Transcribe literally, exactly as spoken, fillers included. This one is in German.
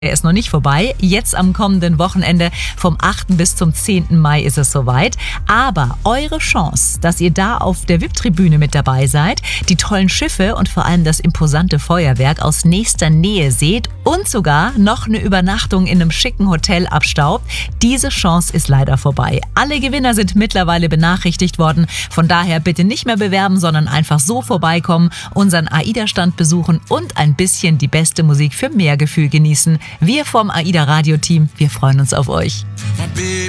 Er ist noch nicht vorbei. Jetzt am kommenden Wochenende vom achten bis zum zehnten Mai ist es soweit. Aber eure Chance, dass ihr da auf der V I P-Tribüne mit dabei seid, die tollen Schiffe und vor allem das imposante Feuerwerk aus nächster Nähe seht und sogar noch eine Übernachtung in einem schicken Hotel abstaubt, diese Chance ist leider vorbei. Alle Gewinner sind mittlerweile benachrichtigt worden. Von daher bitte nicht mehr bewerben, sondern einfach so vorbeikommen, unseren AIDA-Stand besuchen und ein bisschen die beste Musik für mehr Gefühl genießen. Wir vom AIDA-Radio-Team, wir freuen uns auf euch.